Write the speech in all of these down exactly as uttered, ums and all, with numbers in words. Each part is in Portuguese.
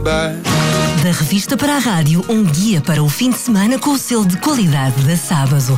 Da revista para a rádio, um guia para o fim de semana com o selo de qualidade da Sábado.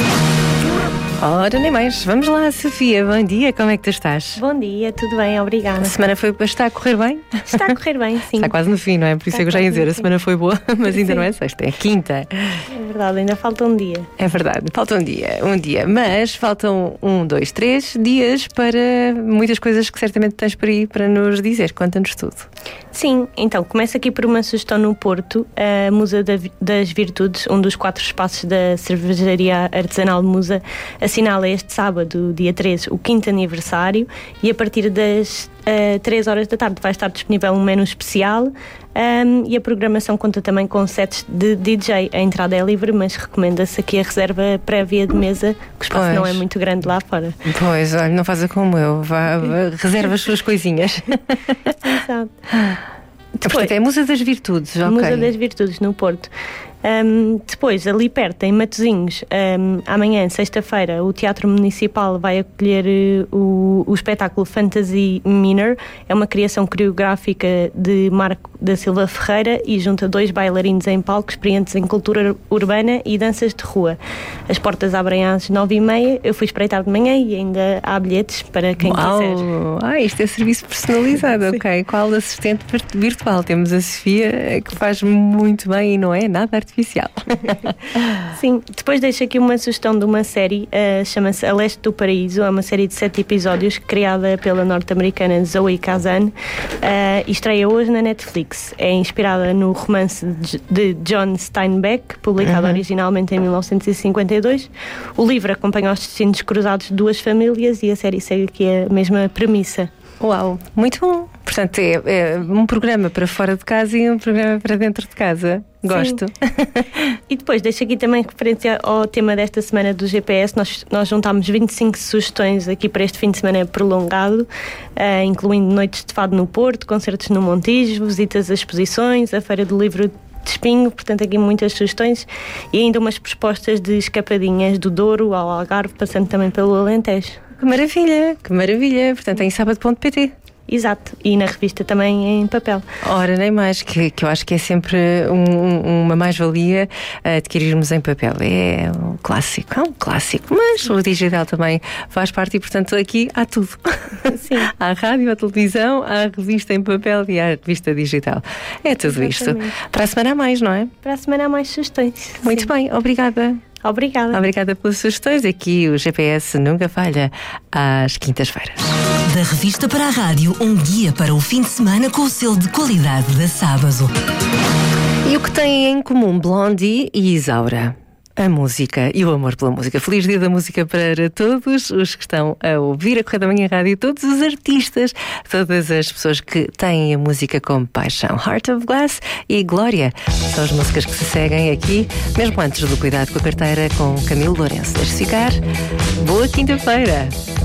Ora, nem mais. Vamos lá, Sofia. Bom dia, como é que tu estás? Bom dia, tudo bem, obrigada. A semana foi, está a correr bem? Está a correr bem, sim. Está quase no fim, não é? Por isso é que eu já ia dizer, a semana foi boa, mas ainda Sim. não é sexta, é quinta. É verdade, ainda falta um dia. É verdade, falta um dia, um dia. Mas faltam um, dois, três dias para muitas coisas que certamente tens por aí para nos dizer. Conta-nos tudo. Sim, então, começo aqui por uma sugestão no Porto, a Musa das Virtudes, um dos quatro espaços da cervejaria artesanal Musa, assinala este sábado, dia treze, o quinto aniversário, e a partir das uh, três horas da tarde vai estar disponível um menu especial, um, e a programação conta também com sets de D J. A entrada é livre, mas recomenda-se aqui a reserva prévia de mesa, que o espaço Pois. não é muito grande lá fora. Pois, olha, não faça como eu, vá, vá, reserva as suas coisinhas. Exato. Portanto, é a Musa das Virtudes, ok. Musa das Virtudes, no Porto. Um, depois, ali perto, em Matosinhos, um, amanhã, sexta-feira, o Teatro Municipal vai acolher uh, o, o espetáculo Fantasy Minor. É uma criação coreográfica de Marco da Silva Ferreira e junta dois bailarinos em palco, experientes em cultura urbana e danças de rua. As portas abrem às nove e meia. Eu fui espreitar de manhã e ainda há bilhetes para quem Uau. quiser. Ah, isto é serviço personalizado, ok. Qual assistente virtual? Temos a Sofia, que faz muito bem e não é nada artificial. Sim, depois deixo aqui uma sugestão de uma série, uh, chama-se A Leste do Paraíso. É uma série de sete episódios criada pela norte-americana Zoe Kazan, uh, e estreia hoje na Netflix. É inspirada no romance de, de John Steinbeck, publicado Uhum. originalmente em mil novecentos e cinquenta e dois. O livro acompanha os destinos cruzados de duas famílias e a série segue aqui a mesma premissa. Uau, muito bom. Portanto, é, é um programa para fora de casa e um programa para dentro de casa. Gosto. E depois deixo aqui também referência ao tema desta semana do G P S. Nós, nós juntámos vinte e cinco sugestões aqui para este fim de semana prolongado, uh, incluindo noites de fado no Porto, concertos no Montijo, visitas a exposições, a Feira do Livro de Espinho. Portanto, aqui muitas sugestões e ainda umas propostas de escapadinhas do Douro ao Algarve, passando também pelo Alentejo. Que maravilha, que maravilha. Portanto, é em sábado ponto pt. Exato, e na revista também em papel. Ora, nem mais, que, que eu acho que é sempre um, uma mais-valia adquirirmos em papel. É um clássico, é um clássico, mas o digital também faz parte e, portanto, aqui há tudo. Sim. Há a rádio, a televisão, há a revista em papel e há a revista digital. É tudo Exatamente. isto. Para a semana há mais, não é? Para a semana há mais sugestões. Muito Sim. bem, obrigada. Obrigada. Obrigada pelas sugestões. Aqui o G P S nunca falha às quintas-feiras. Da revista para a rádio, um guia para o fim de semana com o selo de qualidade da Sábado. E o que têm em comum Blondie e Isaura? A música e o amor pela música. Feliz Dia da Música para todos os que estão a ouvir a Correio da Manhã Rádio, todos os artistas, todas as pessoas que têm a música como paixão. Heart of Glass e Glória são as músicas que se seguem aqui, mesmo antes do Cuidado com a Carteira, com Camilo Lourenço. Deixe-se ficar. Boa quinta-feira!